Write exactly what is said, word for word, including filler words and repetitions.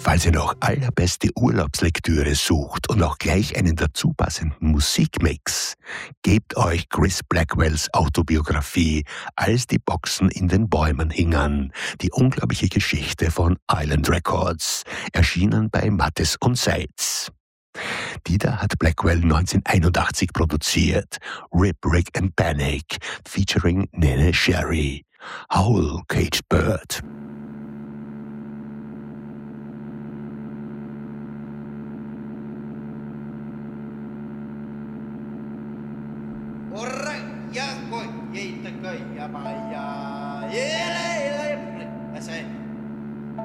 Falls ihr noch allerbeste Urlaubslektüre sucht und auch gleich einen dazu passenden Musikmix, gebt euch Chris Blackwells Autobiografie Als die Boxen in den Bäumen hingen, die unglaubliche Geschichte von Island Records, erschienen bei Mattes und Seitz. Dieter hat Blackwell neunzehnhunderteinundachtzig produziert, Rip, Rick and Panic, featuring Nene Sherry, Howl, Caged Bird. Alright, yeah, boy, yeah, the guy, yeah, my, yeah, yeah, yeah, yeah, I say.